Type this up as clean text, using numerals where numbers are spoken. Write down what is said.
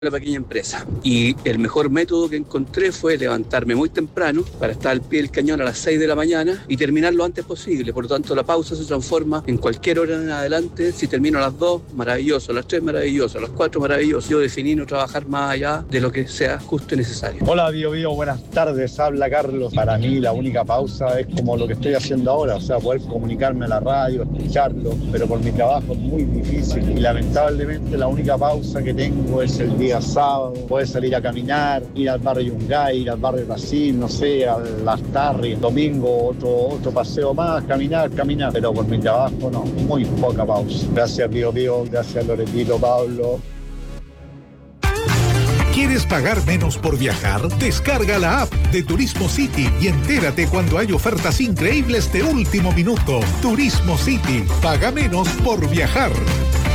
la pequeña empresa. Y el mejor método que encontré fue levantarme muy temprano para estar al pie del cañón a las 6 de la mañana y terminar lo antes posible. Por lo tanto, la pausa se transforma en cualquier hora en adelante. Si termino a las 2, maravilloso, a las 3, maravilloso, a las 4, maravilloso. Yo definí no trabajar más allá de lo que sea justo y necesario. Hola, Bio, buenas tardes, habla Carlos. Para mí la única pausa es como lo que estoy haciendo ahora, o sea, poder comunicarme a la radio, escucharlo, pero por mi trabajo es muy difícil y lamentablemente la única pausa que tengo es el día sábado, poder salir a caminar, ir al barrio Yungay, ir al barrio Brasil, no sé, a las Tarri, domingo otro paseo más, caminar, pero por mi trabajo no, muy poca pausa. Gracias Bio, gracias Loretito, Pablo. ¿Quieres pagar menos por viajar? Descarga la app de Turismo City y entérate cuando hay ofertas increíbles de último minuto. Turismo City, paga menos por viajar.